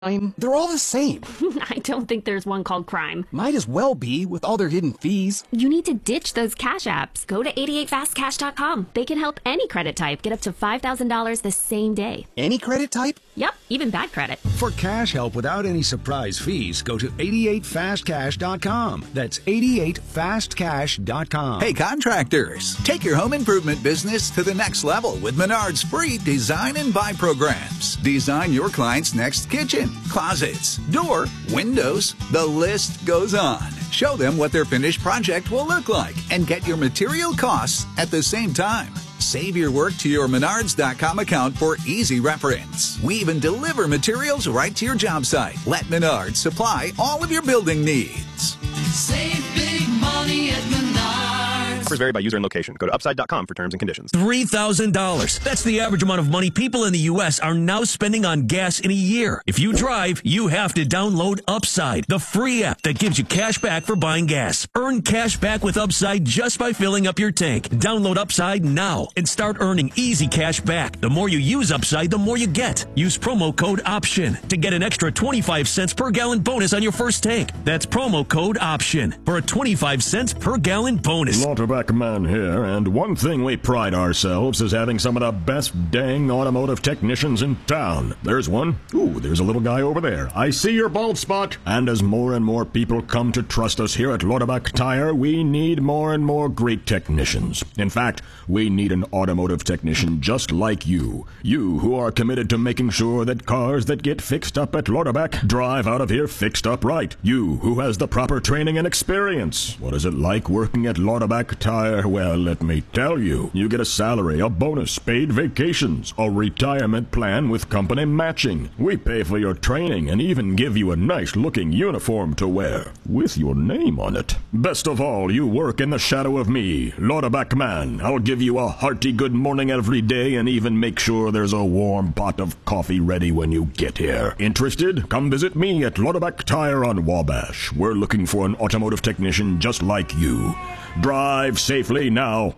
They're all the same. I don't think there's one called crime. Might as well be, with all their hidden fees. You need to ditch those cash apps. Go to 88fastcash.com. They can help any credit type get up to $5,000 the same day. Any credit type? Yep, even bad credit. For cash help without any surprise fees, go to 88fastcash.com. That's 88fastcash.com. Hey, contractors, take your home improvement business to the next level with Menard's free Design and Buy programs. Design your client's next kitchen, closets, door, windows. The list goes on. Show them what their finished project will look like and get your material costs at the same time. Save your work to your Menards.com account for easy reference. We even deliver materials right to your job site. Let Menards supply all of your building needs. Save big money at Menards. Offers vary by user and location. Go to upside.com for terms and conditions. $3,000. That's the average amount of money people in the U.S. are now spending on gas in a year. If you drive, you have to download Upside, the free app that gives you cash back for buying gas. Earn cash back with Upside just by filling up your tank. Download Upside now and start earning easy cash back. The more you use Upside, the more you get. Use promo code OPTION to get an extra 25 cents per gallon bonus on your first tank. That's promo code OPTION for a 25 cents per gallon bonus. Lauterbach Man here, and one thing we pride ourselves is having some of the best dang automotive technicians in town. There's one. Ooh, there's a little guy over there. I see your bald spot. And as more and more people come to trust us here at Lauterbach Tire, we need more and more great technicians. In fact, we need an automotive technician just like you. You who are committed to making sure that cars that get fixed up at Lauterbach drive out of here fixed up right. You who has the proper training and experience. What is it like working at Lauterbach Tire? Well, let me tell you. You get a salary, a bonus, paid vacations, a retirement plan with company matching. We pay for your training and even give you a nice-looking uniform to wear with your name on it. Best of all, you work in the shadow of me, Lauterbach Man. I'll give you a hearty good morning every day and even make sure there's a warm pot of coffee ready when you get here. Interested? Come visit me at Lauterbach Tire on Wabash. We're looking for an automotive technician just like you. Drive safely now.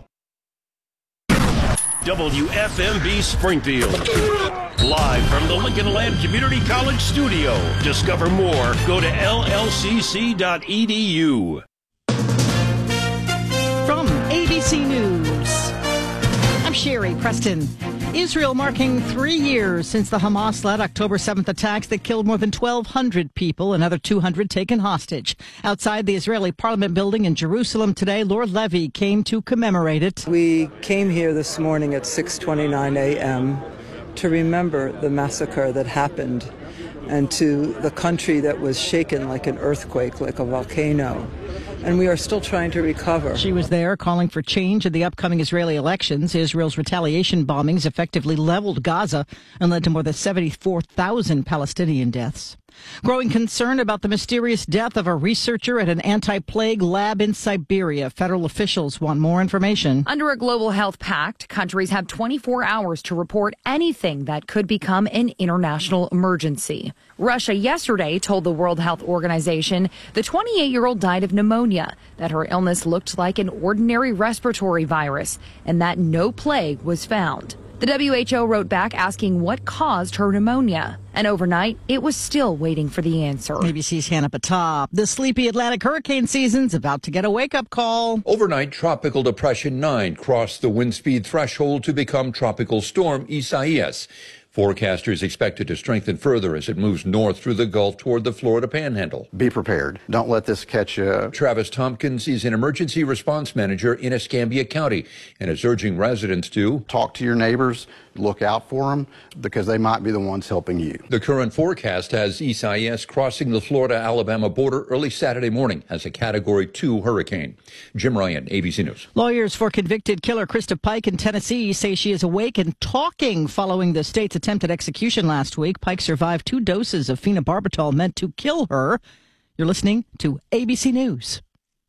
WFMB Springfield. Live from the Lincoln Land Community College studio. Discover more. Go to llcc.edu. From ABC News, I'm Sherry Preston. Israel marking 3 years since the Hamas-led October 7th attacks that killed more than 1,200 people, another 200 taken hostage. Outside the Israeli Parliament building in Jerusalem today, Lord Levy came to commemorate it. We came here this morning at 6:29 a.m. to remember the massacre that happened and to the country that was shaken like an earthquake, like a volcano. And we are still trying to recover. She was there calling for change in the upcoming Israeli elections. Israel's retaliation bombings effectively leveled Gaza and led to more than 74,000 Palestinian deaths. Growing concern about the mysterious death of a researcher at an anti-plague lab in Siberia. Federal officials want more information. Under a global health pact, countries have 24 hours to report anything that could become an international emergency. Russia yesterday told the World Health Organization the 28-year-old died of pneumonia, that her illness looked like an ordinary respiratory virus, and that no plague was found. The WHO wrote back asking what caused her pneumonia. And overnight, it was still waiting for the answer. ABC's Hannah Patop. The sleepy Atlantic hurricane season's about to get a wake-up call. Overnight, Tropical Depression 9 crossed the wind speed threshold to become Tropical Storm Isaias. Forecasters expect it to strengthen further as it moves north through the Gulf toward the Florida Panhandle. Be prepared. Don't let this catch you. Travis Tompkins is an emergency response manager in Escambia County and is urging residents to talk to your neighbors, look out for them, because they might be the ones helping you. The current forecast has Isaias crossing the Florida-Alabama border early Saturday morning as a Category 2 hurricane. Jim Ryan, ABC News. Lawyers for convicted killer Krista Pike in Tennessee say she is awake and talking following the state's attempted execution last week. Pike survived 2 doses of phenobarbital meant to kill her. You're listening to ABC News.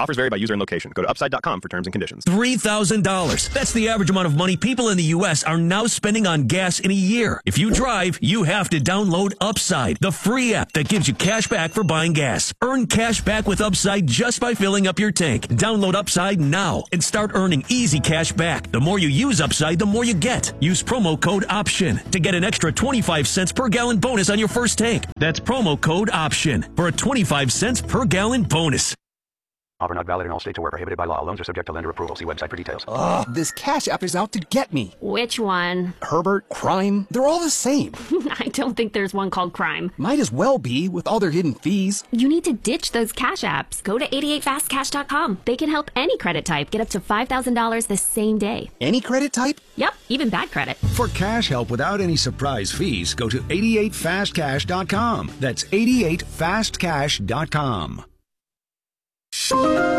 Offers vary by user and location. Go to upside.com for terms and conditions. $3,000. That's the average amount of money people in the U.S. are now spending on gas in a year. If you drive, you have to download Upside, the free app that gives you cash back for buying gas. Earn cash back with Upside just by filling up your tank. Download Upside now and start earning easy cash back. The more you use Upside, the more you get. Use promo code OPTION to get an extra 25 cents per gallon bonus on your first tank. That's promo code OPTION for a 25 cents per gallon bonus. Offer not valid in all states or where prohibited by law. Loans are subject to lender approval. See website for details. Ugh, this Cash App is out to get me. Which one? Herbert, Crime, they're all the same. I don't think there's one called Crime. Might as well be with all their hidden fees. You need to ditch those Cash Apps. Go to 88fastcash.com. They can help any credit type get up to $5,000 the same day. Any credit type? Yep, even bad credit. For cash help without any surprise fees, go to 88fastcash.com. That's 88fastcash.com. From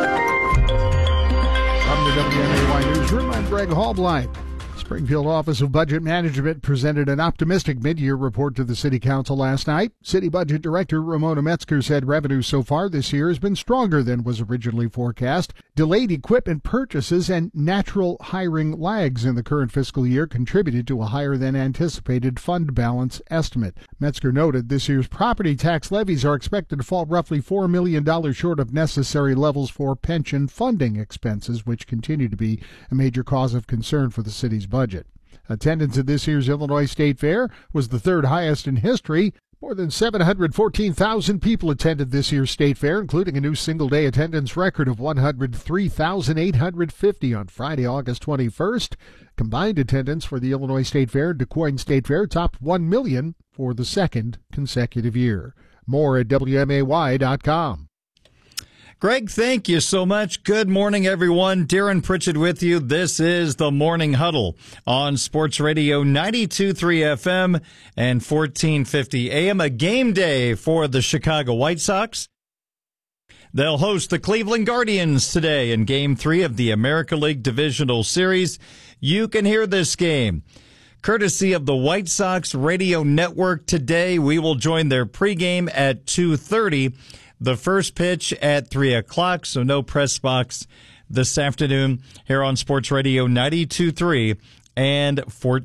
the WMAY Newsroom, I'm Greg Hallblind. Springfield Office of Budget Management presented an optimistic mid-year report to the City Council last night. City Budget Director Ramona Metzger said revenue so far this year has been stronger than was originally forecast. Delayed equipment purchases and natural hiring lags in the current fiscal year contributed to a higher than anticipated fund balance estimate. Metzger noted this year's property tax levies are expected to fall roughly $4 million short of necessary levels for pension funding expenses, which continue to be a major cause of concern for the city's budget. Attendance at this year's Illinois State Fair was the third highest in history. More than 714,000 people attended this year's State Fair, including a new single-day attendance record of 103,850 on Friday, August 21st. Combined attendance for the Illinois State Fair and Des Moines State Fair topped 1 million for the second consecutive year. More at WMAY.com. Greg, thank you so much. Good morning, everyone. Darren Pritchett with you. This is the Morning Huddle on Sports Radio 92.3 FM and 1450 AM. A game day for the Chicago White Sox. They'll host the Cleveland Guardians today in Game 3 of the America League Divisional Series. You can hear this game courtesy of the White Sox Radio Network today. We will join their pregame at 2:30. The first pitch at 3 o'clock, so no press box this afternoon here on Sports Radio 92.3 and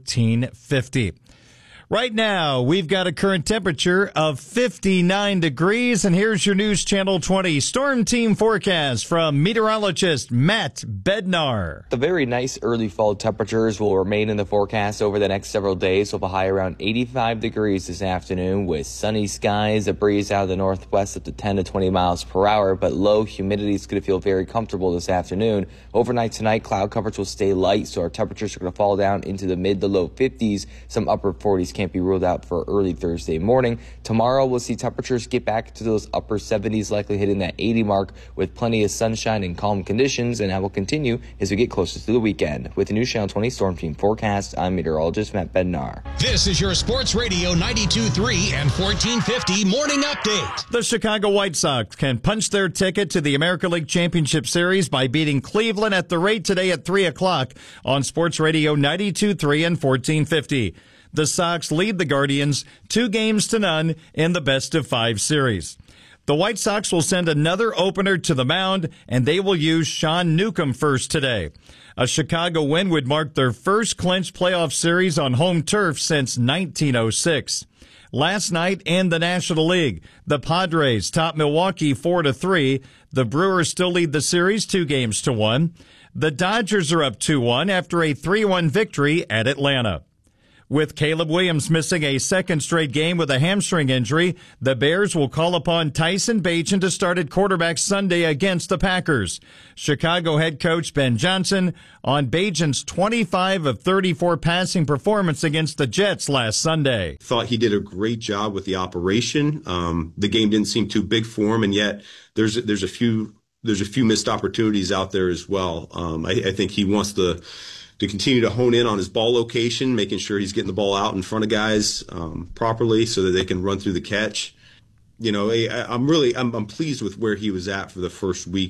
1450. Right now, we've got a current temperature of 59 degrees, and here's your News Channel 20 Storm Team forecast from meteorologist Matt Bednar. The very nice early fall temperatures will remain in the forecast over the next several days, with a high around 85 degrees this afternoon, with sunny skies, a breeze out of the northwest up to 10 to 20 miles per hour, but low humidity is going to feel very comfortable this afternoon. Overnight tonight, cloud coverage will stay light, so our temperatures are going to fall down into the mid to low 50s. Some upper 40s can't be ruled out for early Thursday morning. Tomorrow, we'll see temperatures get back to those upper 70s, likely hitting that 80 mark with plenty of sunshine and calm conditions, and that will continue as we get closer to the weekend. With the News Channel 20 Storm Team forecast, I'm meteorologist Matt Bednar. This is your Sports Radio 92.3 and 1450 Morning Update. The Chicago White Sox can punch their ticket to the America League Championship Series by beating Cleveland at the rate today at 3 o'clock on Sports Radio 92.3 and 1450. The Sox lead the Guardians 2-0 in the best-of-5 series. The White Sox will send another opener to the mound, and they will use Sean Newcomb first today. A Chicago win would mark their first clinched playoff series on home turf since 1906. Last night in the National League, the Padres topped Milwaukee 4-3. The Brewers still lead the series 2-1. The Dodgers are up 2-1 after a 3-1 victory at Atlanta. With Caleb Williams missing a second straight game with a hamstring injury, the Bears will call upon Tyson Bagent to start at quarterback Sunday against the Packers. Chicago head coach Ben Johnson on Bagent's 25 of 34 passing performance against the Jets last Sunday. Thought he did a great job with the operation. The game didn't seem too big for him, and yet there's a few missed opportunities out there as well. I think he wants to continue to hone in on his ball location, making sure he's getting the ball out in front of guys properly so that they can run through the catch. You know, I'm pleased with where he was at for the first week.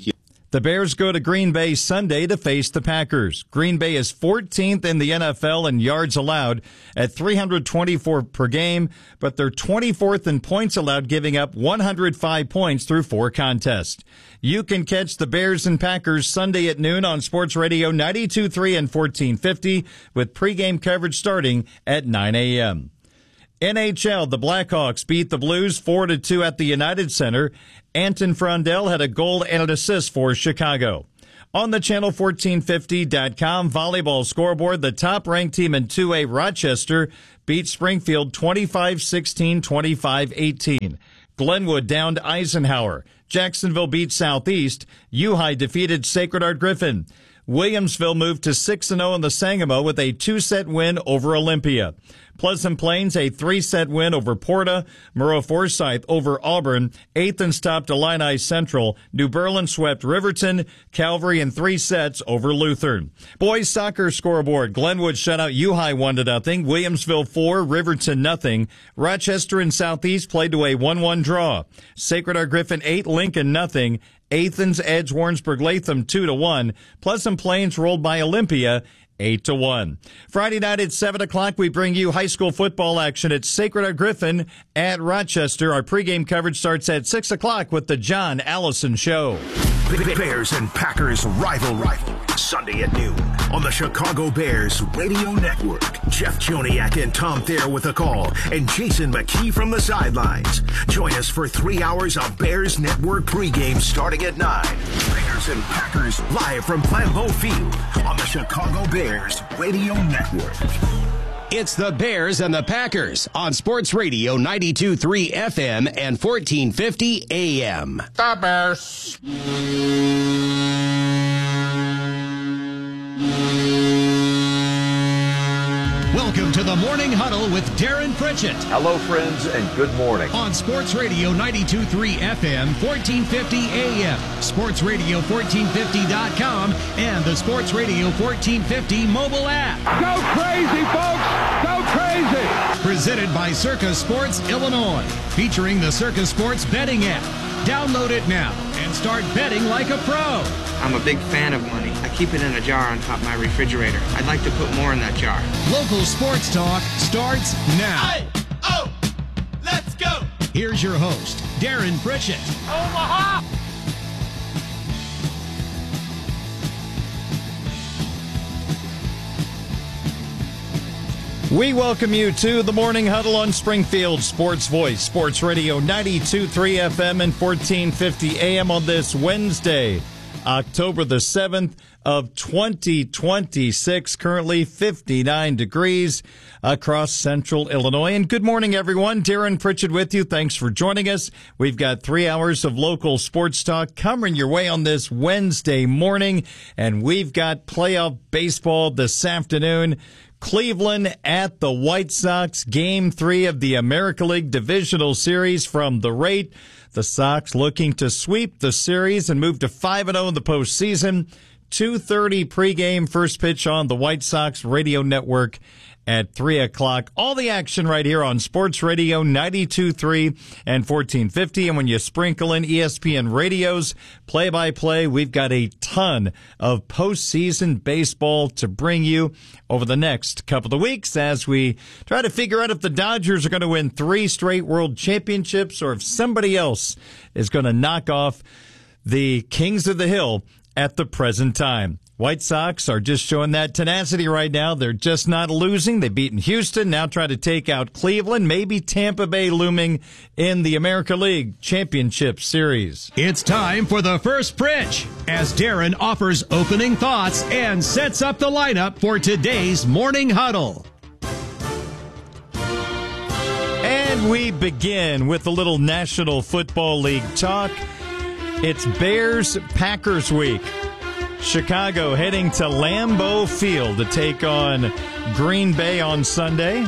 The Bears go to Green Bay Sunday to face the Packers. Green Bay is 14th in the NFL in yards allowed at 324 per game, but they're 24th in points allowed, giving up 105 points through 4 contests. You can catch the Bears and Packers Sunday at noon on Sports Radio 92.3 and 1450 with pregame coverage starting at 9 a.m. NHL, the Blackhawks beat the Blues 4-2 at the United Center. Anton Frondell had a goal and an assist for Chicago. On the Channel1450.com volleyball scoreboard, the top-ranked team in 2A, Rochester, beat Springfield 25-16, 25-18. Glenwood downed Eisenhower. Jacksonville beat Southeast. U-High defeated Sacred Heart Griffin. Williamsville moved to 6-0 in the Sangamo with a 2-set win over Olympia. Pleasant Plains, a 3-set win over Porta. Murrow Forsyth over Auburn. Athens topped Illini Central. New Berlin swept Riverton. Calvary in 3 sets over Lutheran. Boys soccer scoreboard. Glenwood shut out U-High 1-0. Williamsville 4, Riverton 0. Rochester and Southeast played to a 1-1 draw. Sacred Heart Griffin 8, Lincoln 0. Athens edged Warrensburg Latham 2-1. Pleasant Plains rolled by Olympia 8-1. Friday night at 7 o'clock, we bring you high school football action at Sacred Heart Griffin at Rochester. Our pregame coverage starts at 6 o'clock with the John Allison Show. Bears and Packers rivalry. Sunday at noon on the Chicago Bears Radio Network. Jeff Joniak and Tom Thayer with a call and Jason McKee from the sidelines. Join us for 3 hours of Bears Network pregame starting at 9. Bears and Packers live from Lambeau Field on the Chicago Bears Radio Network. It's the Bears and the Packers on Sports Radio 92.3 FM and 1450 AM. The Bears. Welcome to the Morning Huddle with Darren Pritchett. Hello, friends, and good morning. On Sports Radio 92.3 FM, 1450 AM, sportsradio1450.com, and the Sports Radio 1450 mobile app. Go crazy, folks! Go crazy! Presented by Circa Sports Illinois, featuring the Circa Sports betting app. Download it now and start betting like a pro. I'm a big fan of money. I keep it in a jar on top of my refrigerator. I'd like to put more in that jar. Local sports talk starts now. Hey, oh, let's go. Here's your host, Darren Pritchett. Omaha! We welcome you to the Morning Huddle on Springfield Sports Voice, Sports Radio 92.3 FM and 1450 AM on this Wednesday, October the 7th of 2026, currently 59 degrees across central Illinois. And good morning, everyone. Darren Pritchett with you. Thanks for joining us. We've got 3 hours of local sports talk coming your way on this Wednesday morning, and we've got playoff baseball this afternoon. Cleveland at the White Sox, Game 3 of the America League Divisional Series from the rate. The Sox looking to sweep the series and move to 5-0 in the postseason. 2:30 pregame, first pitch on the White Sox radio network at 3 o'clock. All the action right here on Sports Radio 92.3 and 1450. And when you sprinkle in ESPN Radio's play-by-play, we've got a ton of postseason baseball to bring you over the next couple of weeks as we try to figure out if the Dodgers are going to win 3 straight World Championships or if somebody else is going to knock off the Kings of the Hill at the present time. White Sox are just showing that tenacity right now. They're just not losing. They've beaten Houston, now try to take out Cleveland, maybe Tampa Bay looming in the America League Championship Series. It's time for the first pitch as Darren offers opening thoughts and sets up the lineup for today's Morning Huddle. And we begin with a little National Football League talk. It's Bears-Packers week. Chicago heading to Lambeau Field to take on Green Bay on Sunday.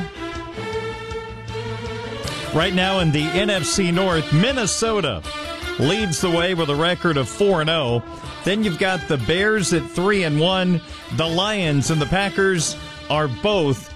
Right now in the NFC North, Minnesota leads the way with a record of 4-0. Then you've got the Bears at 3-1. The Lions and the Packers are both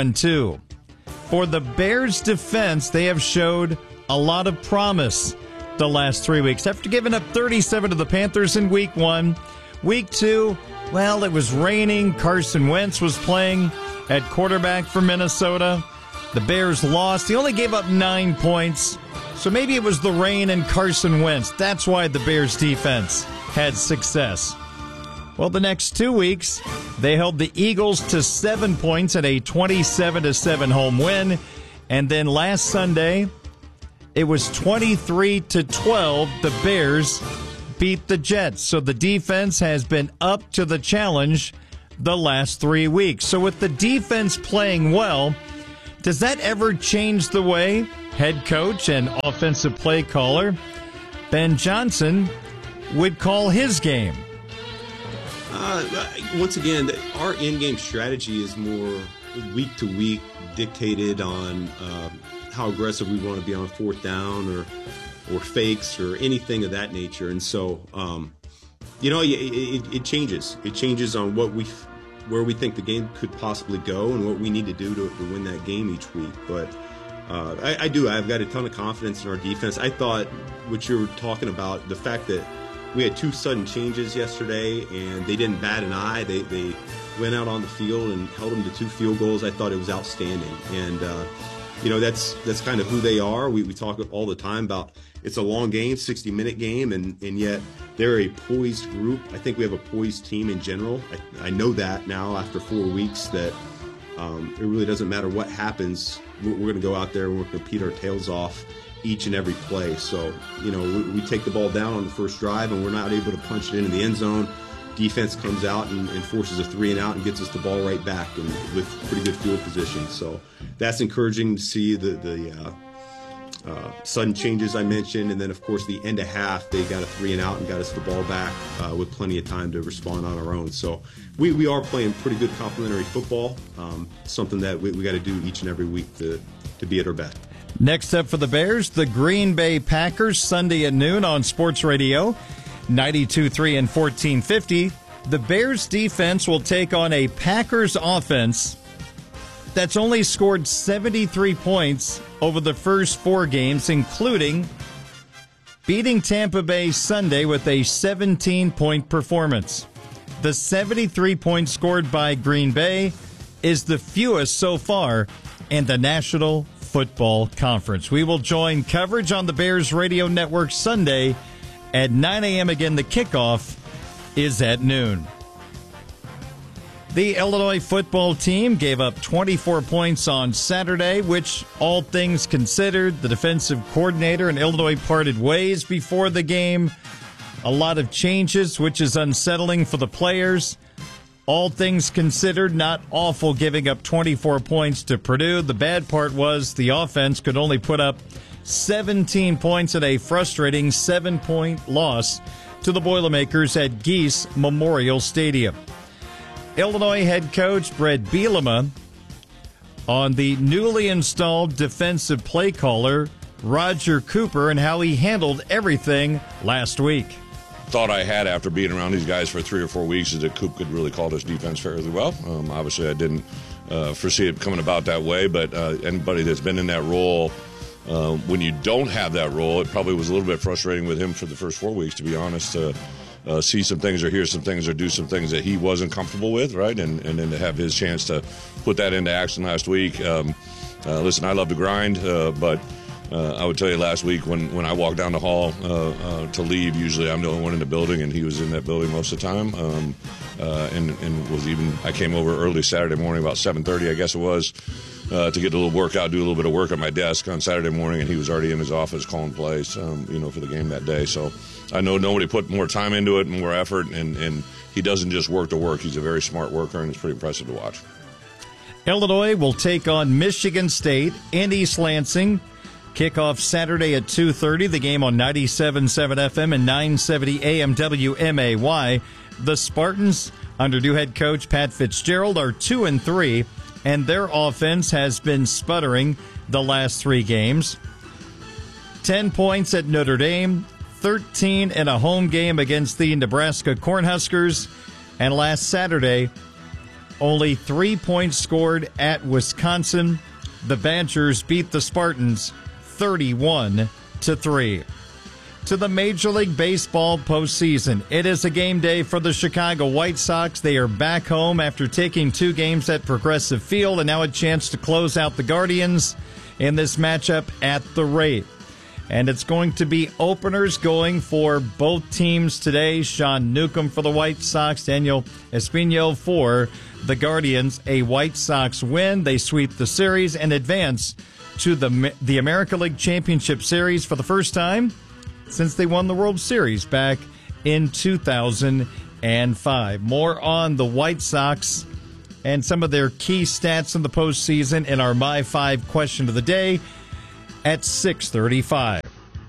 2-2. For the Bears defense, they have showed a lot of promise. the last 3 weeks. After giving up 37 to the Panthers in week 1, week 2, well, it was raining. Carson Wentz was playing at quarterback for Minnesota. The Bears lost. He only gave up 9 points. So maybe it was the rain and Carson Wentz. That's why the Bears defense had success. Well, the next 2 weeks, they held the Eagles to 7 points at a 27-7 home win. And then last Sunday, it was 23-12. The Bears beat the Jets. So the defense has been up to the challenge the last 3 weeks. So with the defense playing well, does that ever change the way head coach and offensive play caller Ben Johnson would call his game? Once again, our in-game strategy is more week to week dictated on how aggressive we want to be on fourth down or fakes or anything of that nature. And so, it changes. It changes on where we think the game could possibly go and what we need to do to win that game each week. But I've got a ton of confidence in our defense. I thought what you were talking about, the fact that we had 2 sudden changes yesterday and they didn't bat an eye. They went out on the field and held them to 2 field goals. I thought it was outstanding. And, that's kind of who they are. We talk all the time about it's a long game, 60-minute game, and yet they're a poised group. I think we have a poised team in general. I know that now after 4 weeks that it really doesn't matter what happens. We're going to go out there and we're going to compete our tails off each and every play. So, we take the ball down on the first drive and we're not able to punch it into the end zone. Defense comes out and forces a 3-and-out and gets us the ball right back and with pretty good field position. So that's encouraging to see the sudden changes I mentioned. And then, of course, the end of half, they got a 3-and-out and got us the ball back with plenty of time to respond on our own. So we are playing pretty good complementary football, something that we got to do each and every week to be at our best. Next up for the Bears, the Green Bay Packers, Sunday at noon on Sports Radio 92.3 and 1450. The Bears defense will take on a Packers offense that's only scored 73 points over the first 4 games, including beating Tampa Bay Sunday with a 17-point performance. The 73 points scored by Green Bay is the fewest so far in the National Football Conference. We will join coverage on the Bears Radio Network Sunday at 9 a.m. Again, the kickoff is at noon. The Illinois football team gave up 24 points on Saturday, which, all things considered, the defensive coordinator and Illinois parted ways before the game. A lot of changes, which is unsettling for the players. All things considered, not awful giving up 24 points to Purdue. The bad part was the offense could only put up 17 points in a frustrating 7-point loss to the Boilermakers at Geese Memorial Stadium. Illinois head coach Brett Bielema on the newly installed defensive play caller Roger Cooper and how he handled everything last week. Thought I had after being around these guys for 3 or 4 weeks is that Coop could really call this defense fairly well. Obviously, I didn't foresee it coming about that way, but anybody that's been in that role, when you don't have that role, it probably was a little bit frustrating with him for the first 4 weeks, to be honest, to see some things or hear some things or do some things that he wasn't comfortable with, right? And then to have his chance to put that into action last week. Listen, I love to grind, but I would tell you last week when I walked down the hall to leave, usually I'm the only one in the building, and he was in that building most of the time. And was even, I came over early Saturday morning, about 7:30, I guess it was, to get a little workout, do a little bit of work at my desk on Saturday morning, and he was already in his office calling plays, for the game that day. So I know nobody put more time into it and more effort, and he doesn't just work to work. He's a very smart worker, and it's pretty impressive to watch. Illinois will take on Michigan State in East Lansing. Kickoff Saturday at 2:30. The game on 97.7 FM and 970 AM WMAY. The Spartans, under new head coach Pat Fitzgerald, are 2-3, and their offense has been sputtering the last 3 games. 10 points at Notre Dame, 13 in a home game against the Nebraska Cornhuskers, and last Saturday, only 3 points scored at Wisconsin. The Badgers beat the Spartans 31-3. to the Major League Baseball postseason. It is a game day for the Chicago White Sox. They are back home after taking 2 games at Progressive Field, and now a chance to close out the Guardians in this matchup at the rate. And it's going to be openers going for both teams today. Sean Newcomb for the White Sox, Daniel Espino for the Guardians. A White Sox win. They sweep the series and advance to the American League Championship Series for the first time since they won the World Series back in 2005. More on the White Sox and some of their key stats in the postseason in our My 5 question of the day at 6:35.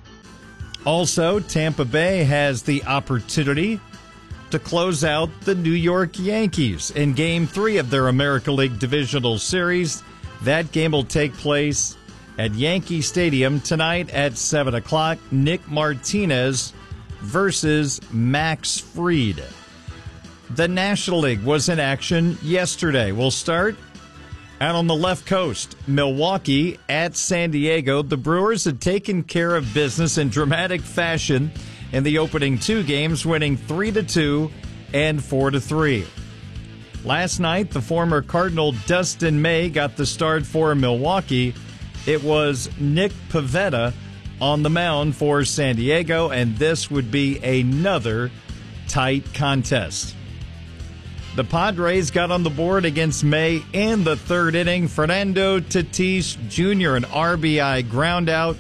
Also, Tampa Bay has the opportunity to close out the New York Yankees in Game 3 of their American League Divisional Series. That game will take place at Yankee Stadium tonight at 7 o'clock. Nick Martinez versus Max Fried. The National League was in action yesterday. We'll start out on the left coast. Milwaukee at San Diego. The Brewers had taken care of business in dramatic fashion in the opening 2 games, winning 3-2 and 4-3. Last night, the former Cardinal Dustin May got the start for Milwaukee. It was Nick Pivetta on the mound for San Diego, and this would be another tight contest. The Padres got on the board against May in the 3rd inning. Fernando Tatis Jr., an RBI ground out,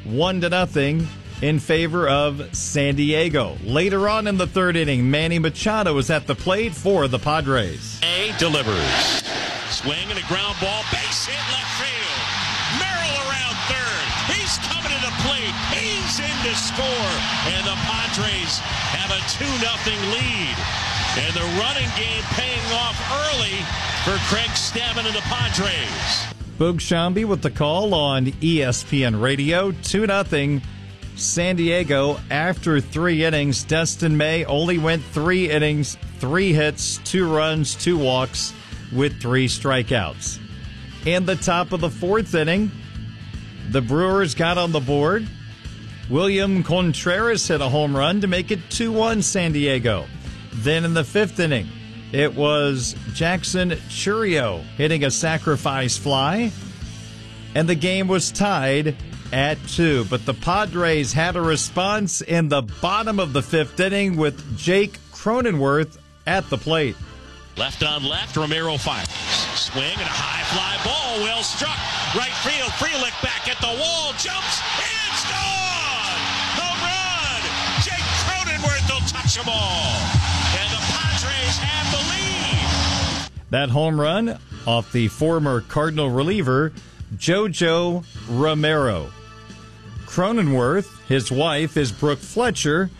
1-0 in favor of San Diego. Later on in the 3rd inning, Manny Machado was at the plate for the Padres. A delivers. Swing and a ground ball. Base hit left field. Merrill around 3rd. He's coming to the plate. He's in to score. And the Padres have a 2-0 lead. And the running game paying off early for Craig Stammen and the Padres. Boog Sciambi with the call on ESPN Radio. 2-0 San Diego after 3 innings. Dustin May only went 3 innings, 3 hits, 2 runs, 2 walks with 3 strikeouts. In the top of the 4th inning, the Brewers got on the board. William Contreras hit a home run to make it 2-1 San Diego. Then in the 5th inning, it was Jackson Chourio hitting a sacrifice fly, and the game was tied at 2. But the Padres had a response in the bottom of the 5th inning with Jake Cronenworth at the plate. Left on left, Romero fires. Swing and a high fly ball, well struck. Right field, Frelick back at the wall, jumps, and it's gone! Home run! Jake Cronenworth will touch them all. And the Padres have the lead. That home run off the former Cardinal reliever, Jojo Romero. Cronenworth, his wife, is Brooke Fletcher,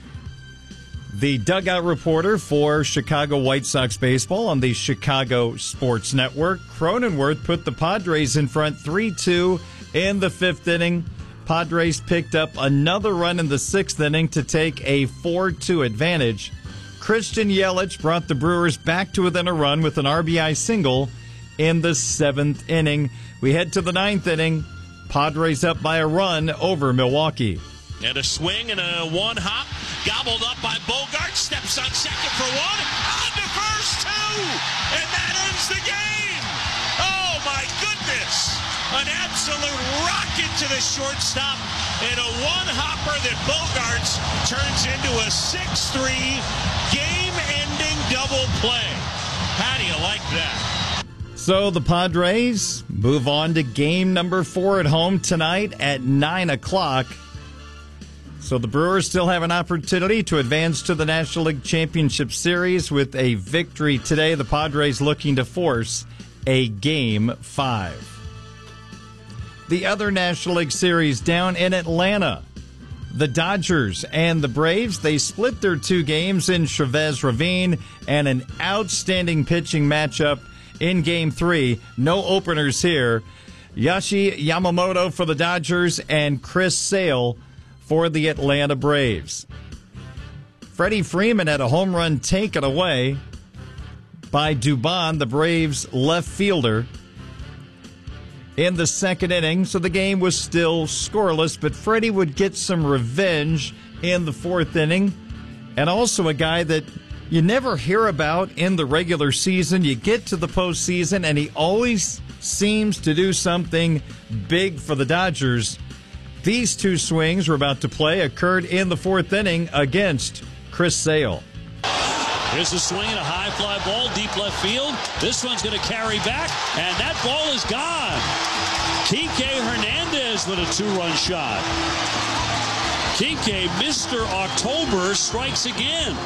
the dugout reporter for Chicago White Sox baseball on the Chicago Sports Network. Cronenworth put the Padres in front 3-2 in the 5th inning. Padres picked up another run in the 6th inning to take a 4-2 advantage. Christian Yelich brought the Brewers back to within a run with an RBI single in the 7th inning. We head to the 9th inning. Padres up by a run over Milwaukee. And a swing and a 1-hop. Gobbled up by Bogart. Steps on second for 1. On to first 2. And that ends the game. Oh, my goodness. An absolute rocket to the shortstop. And a 1-hopper that Bogarts turns into a 6-3 game-ending double play. How do you like that? So the Padres move on to game number 4 at home tonight at 9 o'clock. So the Brewers still have an opportunity to advance to the National League Championship Series with a victory today. The Padres looking to force a Game 5. The other National League Series down in Atlanta. The Dodgers and the Braves, they split their 2 games in Chavez Ravine, and an outstanding pitching matchup in Game 3. No openers here. Yoshi Yamamoto for the Dodgers and Chris Sale for the Atlanta Braves. Freddie Freeman had a home run taken away by Dubon, the Braves left fielder. in the second inning, so the game was still scoreless, but Freddie would get some revenge in the fourth inning, and also a guy that you never hear about in the regular season. You get to the postseason, and he always seems to do something big for the Dodgers. These two swings we're about to play occurred in the fourth inning against Chris Sale. Here's a swing and a high fly ball, deep left field. This one's going to carry back, and that ball is gone. Kike Hernandez with a two-run shot. Kike, Mr. October, strikes again.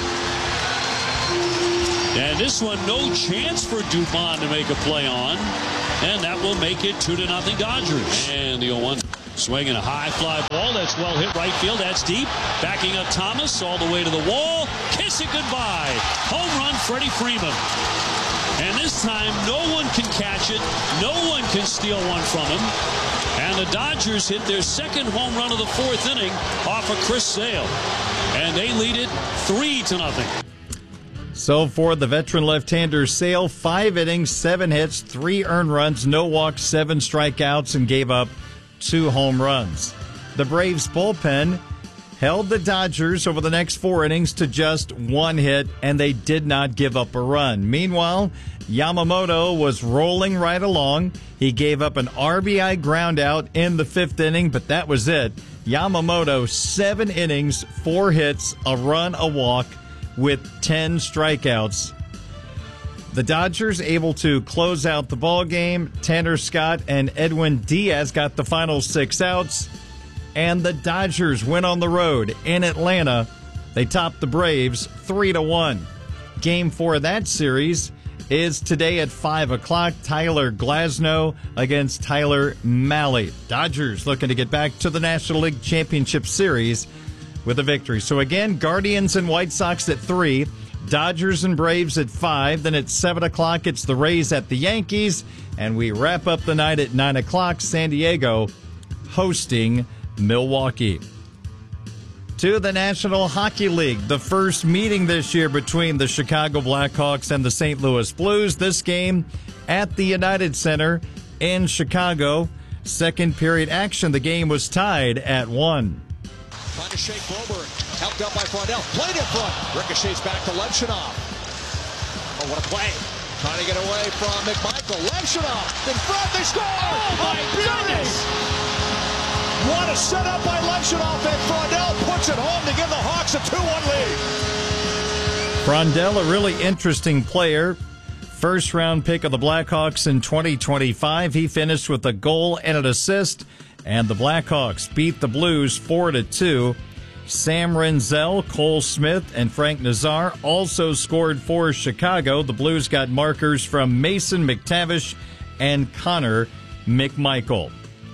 And this one, no chance for Dupont to make a play on. And that will make it 2-0 Dodgers. And the 0-1 swing and a high fly ball. That's well hit right field. That's deep. Backing up Thomas all the way to the wall. Kiss it goodbye. Home run, Freddie Freeman. And this time, no one can catch it. No one can steal one from him. And the Dodgers hit their second home run of the fourth inning off of Chris Sale. And they lead it 3-0. So for the veteran left-hander Sale, 5 innings, 7 hits, 3 earned runs, no walks, 7 strikeouts, and gave up 2 home runs. The Braves bullpen held the Dodgers over the next 4 innings to just 1 hit, and they did not give up a run. Meanwhile, Yamamoto was rolling right along. He gave up an RBI ground out in the 5th inning, but that was it. Yamamoto, 7 innings, 4 hits, a run, a walk, with 10 strikeouts. The Dodgers able to close out the ball game. Tanner Scott and Edwin Diaz got the final 6 outs. And the Dodgers went on the road in Atlanta. They topped the Braves 3-1. Game 4 of that series is today at 5 o'clock. Tyler Glasnow against Tyler Mahle. Dodgers looking to get back to the National League Championship Series with a victory. So again, Guardians and White Sox at 3, Dodgers and Braves at 5. Then at 7 o'clock, it's the Rays at the Yankees. And we wrap up the night at 9 o'clock, San Diego hosting Milwaukee. To the National Hockey League, the first meeting this year between the Chicago Blackhawks and the St. Louis Blues. This game at the United Center in Chicago. Second period action, the game was tied at 1. Trying to shake Broberg. Helped up by Frondell. Played in front. Ricochets back to Levshunov. Oh, what a play. Trying to get away from McMichael. Levshunov in front. They score! Oh, my goodness! What a setup by Levshunov, and Frondell puts it home to give the Hawks a 2-1 lead. Frondell, a really interesting player. First-round pick of the Blackhawks in 2025. He finished with a goal and an assist. And the Blackhawks beat the Blues 4-2. Sam Renzel, Cole Smith, and Frank Nazar also scored for Chicago. The Blues got markers from Mason McTavish and Connor McMichael.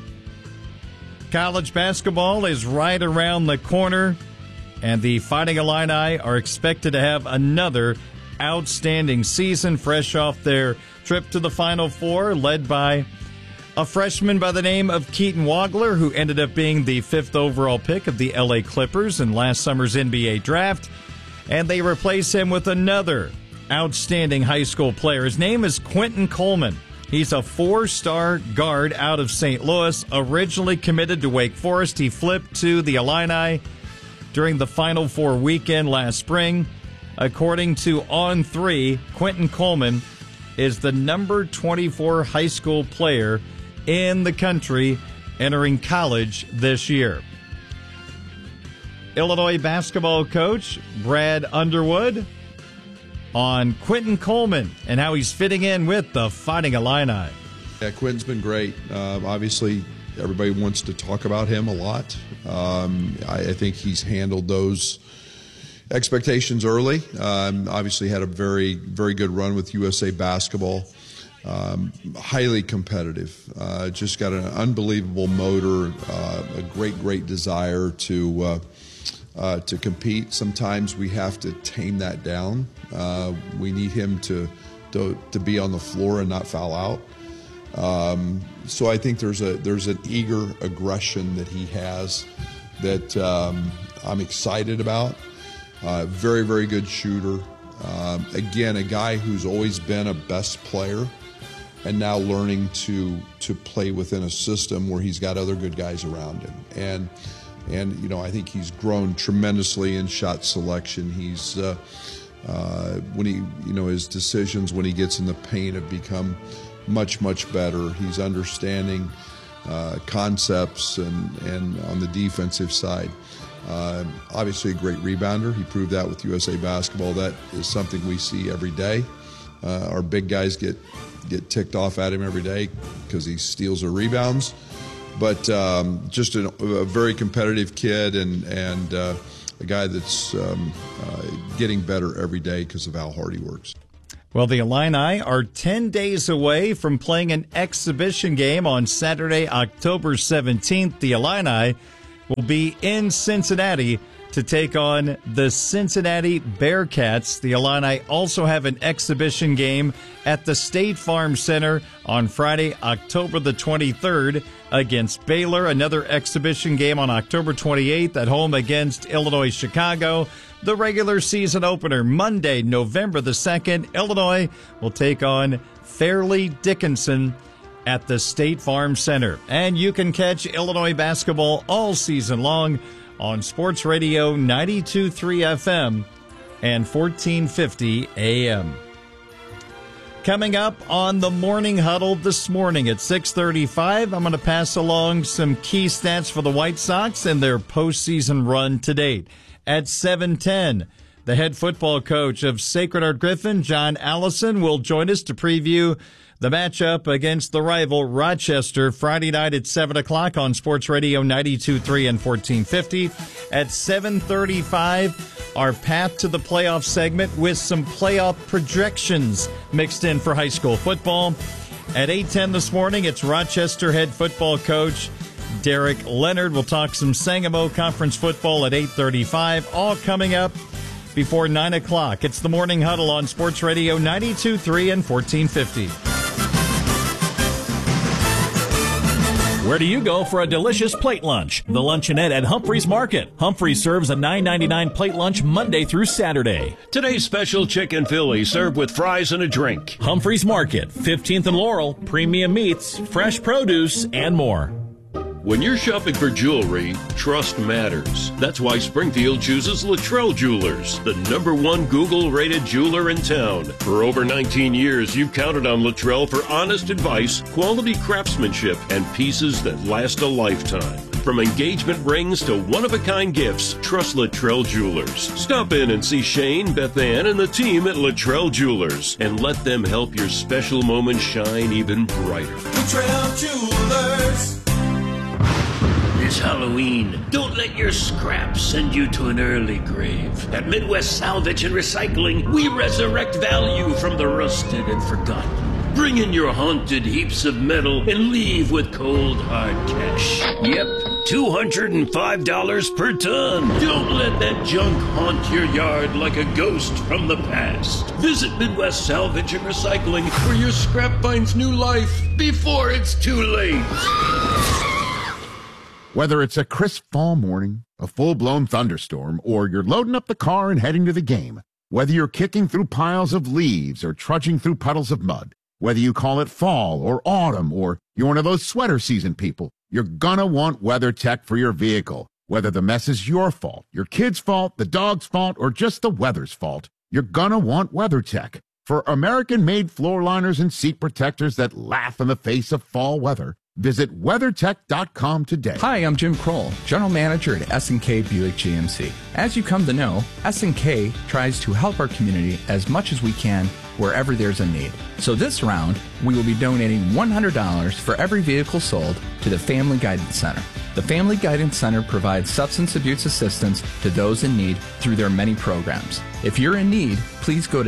College basketball is right around the corner, and the Fighting Illini are expected to have another outstanding season, fresh off their trip to the Final Four, led by a freshman by the name of Keaton Wagler, who ended up being the 5th overall pick of the LA Clippers in last summer's NBA draft. And they replace him with another outstanding high school player. His name is Quentin Coleman. He's a 4-star guard out of St. Louis, originally committed to Wake Forest. He flipped to the Illini during the Final Four weekend last spring. According to On3, Quentin Coleman is the number 24 high school player in the country entering college this year. Illinois basketball coach Brad Underwood on Quentin Coleman and how he's fitting in with the Fighting Illini. Yeah, Quentin's been great. Obviously, everybody wants to talk about him a lot. I think he's handled those expectations early. Obviously had a very, very good run with USA Basketball. Highly competitive. Just got an unbelievable motor, a great desire to compete. Sometimes we have to tame that down. We need him to be on the floor and not foul out. So I think there's an eager aggression that he has that I'm excited about. Very, very good shooter. Again, a guy who's always been a best player. now learning to play within a system where he's got other good guys around him. And you know, I think he's grown tremendously in shot selection. He's when he, you know, his decisions when he gets in the paint have become much better. He's understanding concepts and on the defensive side. Obviously a great rebounder. He proved that with USA Basketball. That is something we see every day. Our big guys get ticked off at him every day because he steals their rebounds. But just a very competitive kid and a guy that's getting better every day because of how hard he works. Well, the Illini are 10 days away from playing an exhibition game on Saturday, October 17th. The Illini will be in Cincinnati to take on the Cincinnati Bearcats. The Illini also have an exhibition game at the State Farm Center on Friday, October the 23rd against Baylor. Another exhibition game on October 28th at home against Illinois Chicago. The regular season opener Monday, November the 2nd. Illinois will take on Fairleigh Dickinson at the State Farm Center. And you can catch Illinois basketball all season long on Sports Radio 92.3 FM and 1450 AM. Coming up on the Morning Huddle this morning at 6:35, I'm going to pass along some key stats for the White Sox and their postseason run to date. At 7:10, the head football coach of Sacred Heart Griffin, John Allison, will join us to preview the matchup against the rival Rochester Friday night at 7 o'clock on Sports Radio 92.3 and 1450. At 7:35, our Path to the Playoff segment with some playoff projections mixed in for high school football. At 8:10 this morning, it's Rochester head football coach Derek Leonard. We'll talk some Sangamo Conference football at 8:35, all coming up before 9 o'clock. It's the Morning Huddle on Sports Radio 92.3 and 1450. Where do you go for a delicious plate lunch? The Luncheonette at Humphreys Market. Humphreys serves a $9.99 plate lunch Monday through Saturday. Today's special chicken Philly served with fries and a drink. Humphreys Market, 15th and Laurel, premium meats, fresh produce, and more. When you're shopping for jewelry, trust matters. That's why Springfield chooses Luttrell Jewelers, the #1 Google-rated jeweler in town. For over 19 years, you've counted on Luttrell for honest advice, quality craftsmanship, and pieces that last a lifetime. From engagement rings to one-of-a-kind gifts, trust Luttrell Jewelers. Stop in and see Shane, Beth Ann, and the team at Luttrell Jewelers, and let them help your special moments shine even brighter. Luttrell Jewelers. This Halloween, don't let your scraps send you to an early grave. At Midwest Salvage and Recycling, we resurrect value from the rusted and forgotten. Bring in your haunted heaps of metal and leave with cold, hard cash. Yep, $205 per ton. Don't let that junk haunt your yard like a ghost from the past. Visit Midwest Salvage and Recycling, where your scrap finds new life before it's too late. Whether it's a crisp fall morning, a full-blown thunderstorm, or you're loading up the car and heading to the game, whether you're kicking through piles of leaves or trudging through puddles of mud, whether you call it fall or autumn or you're one of those sweater season people, you're gonna want WeatherTech for your vehicle. Whether the mess is your fault, your kid's fault, the dog's fault, or just the weather's fault, you're gonna want WeatherTech. For American-made floor liners and seat protectors that laugh in the face of fall weather, visit WeatherTech.com today. Hi, I'm Jim Kroll, General Manager at S&K Buick GMC. As you come to know, S&K tries to help our community as much as we can wherever there's a need. So this round, we will be donating $100 for every vehicle sold to the Family Guidance Center. The Family Guidance Center provides substance abuse assistance to those in need through their many programs. If you're in need, please go to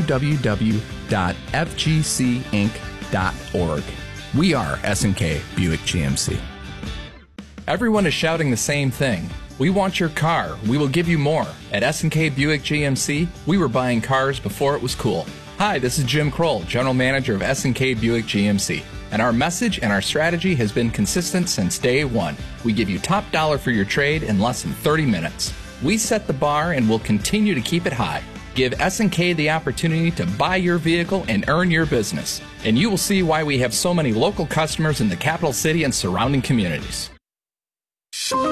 www.fgcinc.org. We are S&K Buick GMC. Everyone is shouting the same thing. We want your car. We will give you more. At S&K Buick GMC, we were buying cars before it was cool. Hi, this is Jim Kroll, General Manager of S&K Buick GMC. And our message and our strategy has been consistent since day one. We give you top dollar for your trade in less than 30 minutes. We set the bar and will continue to keep it high. Give S&K the opportunity to buy your vehicle and earn your business. And you will see why we have so many local customers in the capital city and surrounding communities. From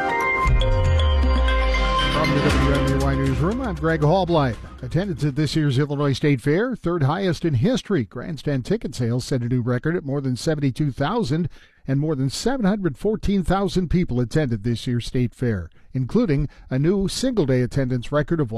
the WMAY Newsroom, I'm Greg Hallblight. Attendance at this year's Illinois State Fair, third highest in history. Grandstand ticket sales set a new record at more than 72,000, and more than 714,000 people attended this year's State Fair, including a new single-day attendance record of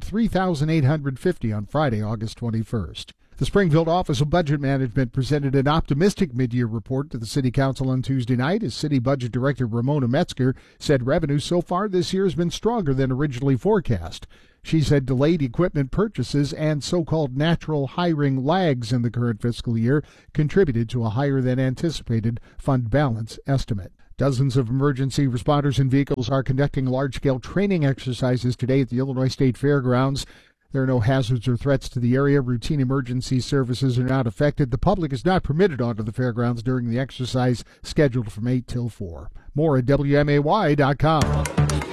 103,850 on Friday, August 21st. The Springfield Office of Budget Management presented an optimistic mid-year report to the City Council on Tuesday night as City Budget Director Ramona Metzger said revenue so far this year has been stronger than originally forecast. She said delayed equipment purchases and so-called natural hiring lags in the current fiscal year contributed to a higher than anticipated fund balance estimate. Dozens of emergency responders and vehicles are conducting large-scale training exercises today at the Illinois State Fairgrounds. There are no hazards or threats to the area. Routine emergency services are not affected. The public is not permitted onto the fairgrounds during the exercise scheduled from 8 till 4. More at WMAY.com.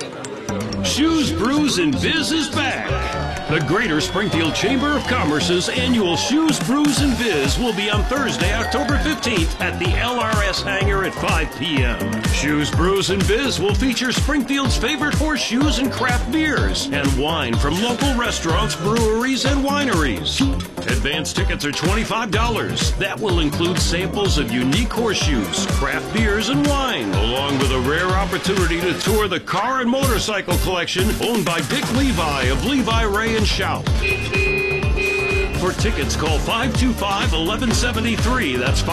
Shoes, Brews, and Biz is back. The Greater Springfield Chamber of Commerce's annual Shoes, Brews, and Biz will be on Thursday, October 15th at the LRS Hangar at 5 p.m. Shoes, Brews, and Biz will feature Springfield's favorite horseshoes and craft beers and wine from local restaurants, breweries, and wineries. Advance tickets are $25. That will include samples of unique horseshoes, craft beers, and wine, along with a rare opportunity to tour the car and motorcycle collection owned by Dick Levi of Levi, Ray, and Shout. For tickets, call 525-1173. That's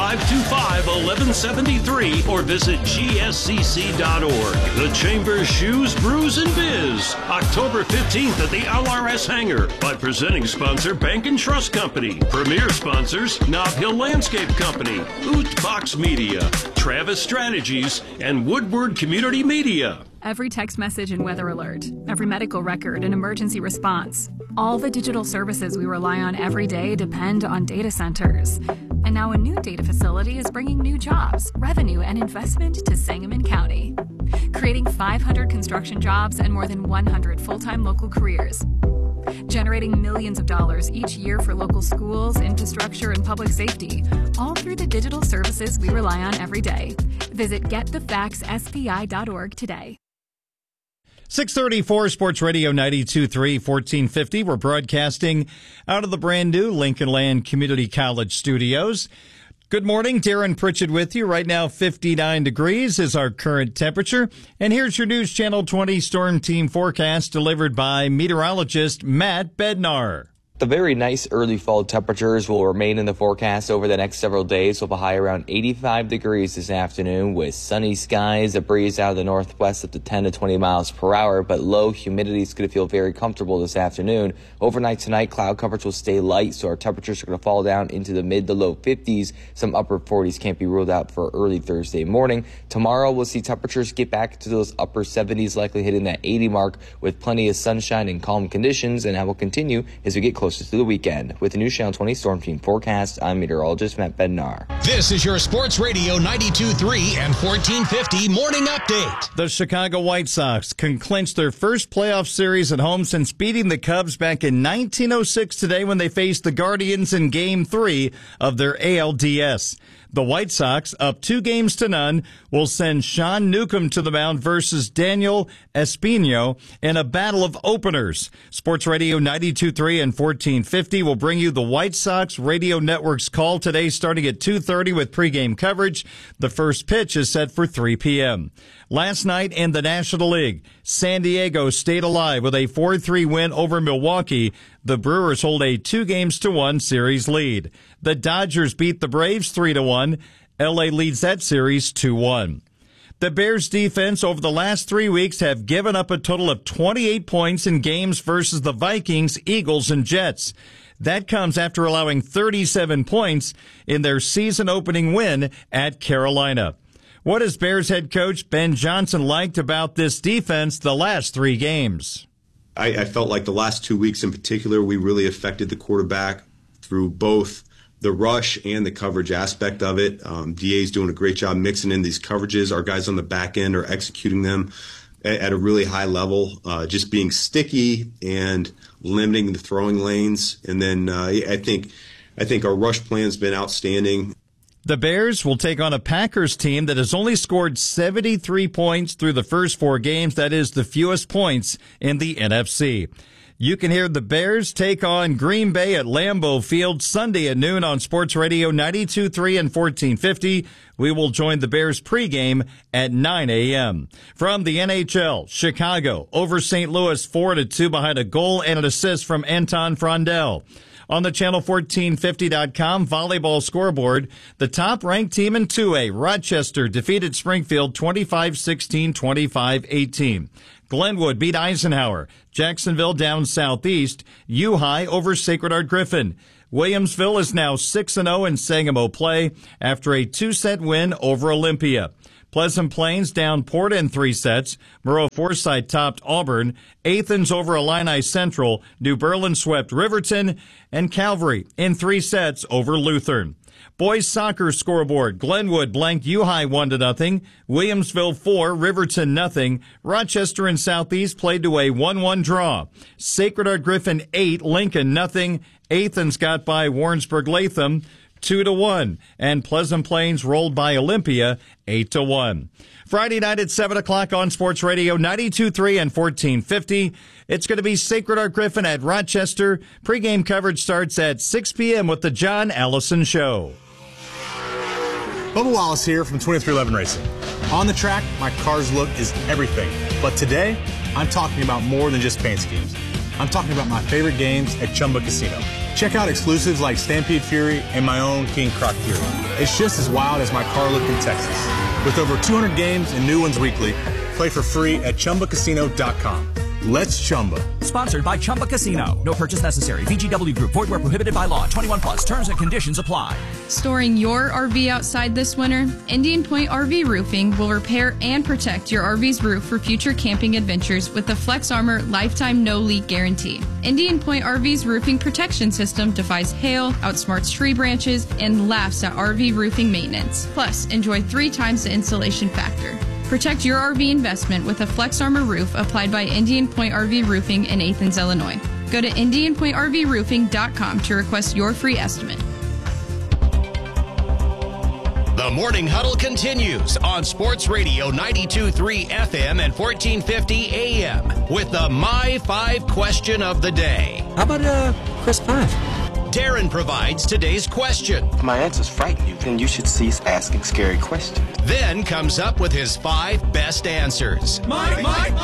525-1173, or visit gscc.org. The Chamber's Shoes, Brews, and Biz, October 15th at the LRS Hangar, by presenting sponsor Bank and Trust Company, premier sponsors Nob Hill Landscape Company, Fox Media, Travis Strategies, and Woodward Community Media. Every text message and weather alert, every medical record and emergency response. All the digital services we rely on every day depend on data centers. And now a new data facility is bringing new jobs, revenue, and investment to Sangamon County, creating 500 construction jobs and more than 100 full-time local careers, generating millions of dollars each year for local schools, infrastructure, and public safety, all through the digital services we rely on every day. Visit getthefaxspi.org today. 634 Sports Radio 92.3, 1450. We're broadcasting out of the brand new Lincoln Land Community College studios. Good morning, Darren Pritchett with you. Right now, 59 degrees is our current temperature. And here's your News Channel 20 Storm Team forecast delivered by meteorologist Matt Bednar. The very nice early fall temperatures will remain in the forecast over the next several days, with a high around 85 degrees this afternoon, with sunny skies, a breeze out of the northwest up to 10 to 20 miles per hour, but low humidity is going to feel very comfortable this afternoon. Overnight tonight, cloud coverage will stay light, so our temperatures are going to fall down into the mid to low 50s. Some upper 40s can't be ruled out for early Thursday morning. Tomorrow, we'll see temperatures get back to those upper 70s, likely hitting that 80 mark, with plenty of sunshine and calm conditions, and that will continue as we get closer to the weekend. With the News Channel 20 Storm Team forecast, I'm meteorologist Matt Bednar. This is your Sports Radio 92.3 and 1450 morning update. The Chicago White Sox can clinch their first playoff series at home since beating the Cubs back in 1906 today when they faced the Guardians in Game 3 of their ALDS. The White Sox, up 2-0, will send Sean Newcomb to the mound versus Daniel Espino in a battle of openers. Sports Radio 92.3 and 1450 will bring you the White Sox Radio Network's call today starting at 2:30 with pregame coverage. The first pitch is set for 3 p.m. Last night in the National League, San Diego stayed alive with a 4-3 win over Milwaukee. The Brewers hold a 2-1 series lead. The Dodgers beat the Braves 3-1. LA leads that series 2-1. The Bears defense over the last 3 weeks have given up a total of 28 points in games versus the Vikings, Eagles, and Jets. That comes after allowing 37 points in their season-opening win at Carolina. What has Bears head coach Ben Johnson liked about this defense the last 3 games? I felt like the last 2 weeks in particular, we really affected the quarterback through both the rush and the coverage aspect of it. DA's doing a great job mixing in these coverages. Our guys on the back end are executing them at a really high level, just being sticky and limiting the throwing lanes. And then I think our rush plan's been outstanding. The Bears will take on a Packers team that has only scored 73 points through the first 4 games. That is the fewest points in the NFC. You can hear the Bears take on Green Bay at Lambeau Field Sunday at noon on Sports Radio 92.3 and 1450. We will join the Bears pregame at 9 a.m. From the NHL, Chicago over St. Louis 4-2 behind a goal and an assist from Anton Frondel. On the Channel1450.com volleyball scoreboard, the top-ranked team in 2A, Rochester, defeated Springfield 25-16, 25-18. Glenwood beat Eisenhower. Jacksonville down southeast. U-High over Sacred Heart Griffin. Williamsville is now 6-0 in Sangamo play after a 2-set win over Olympia. Pleasant Plains down Porta in 3 sets. Moreau Forsyth topped Auburn. Athens over Illini Central. New Berlin swept Riverton. And Calvary in 3 sets over Lutheran. Boys soccer scoreboard. Glenwood blanked U-High 1-0. Williamsville 4, Riverton 0. Rochester and Southeast played to a 1-1 draw. Sacred Heart Griffin 8, Lincoln 0. Athens got by Warrensburg Latham 2-1, and Pleasant Plains rolled by Olympia 8-1. Friday night at 7 o'clock on Sports Radio 92.3 and 1450. It's going to be Sacred Heart Griffin at Rochester. Pre-game coverage starts at 6 p.m. with the John Allison Show. Bubba Wallace here from 2311 Racing. On the track, my car's look is everything. But today, I'm talking about more than just paint schemes. I'm talking about my favorite games at Chumba Casino. Check out exclusives like Stampede Fury and my own King Croc Fury. It's just as wild as my car look in Texas. With over 200 games and new ones weekly, play for free at ChumbaCasino.com. Let's Chumba. Sponsored by Chumba Casino. No purchase necessary. VGW Group. Void where prohibited by law. 21 plus. Terms and conditions apply. Storing your RV outside this winter? Indian Point RV Roofing will repair and protect your RV's roof for future camping adventures with the Flex Armor Lifetime No Leak Guarantee. Indian Point RV's roofing protection system defies hail, outsmarts tree branches, and laughs at RV roofing maintenance. Plus, enjoy 3 times the insulation factor. Protect your RV investment with a Flex Armor roof applied by Indian Point RV Roofing in Athens, Illinois. Go to IndianPointRVRoofing.com to request your free estimate. The Morning Huddle continues on Sports Radio 92.3 FM and 1450 AM with the My 5 question of the day. How about Chris 5? Darren provides today's question. My answers frighten you, then you should cease asking scary questions. Then comes up with his 5 best answers. Mike.